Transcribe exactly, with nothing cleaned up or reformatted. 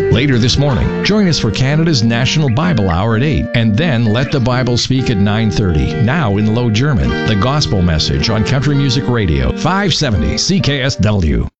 Later this morning, join us for Canada's National Bible Hour at eight, and then Let the Bible Speak at nine thirty. Now in Low German, the gospel message on Country Music Radio, five seventy C K S W.